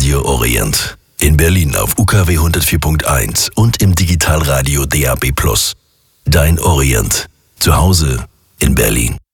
Radio Orient. In Berlin auf UKW 104.1 und im Digitalradio DAB+. Dein Orient. Zu Hause in Berlin.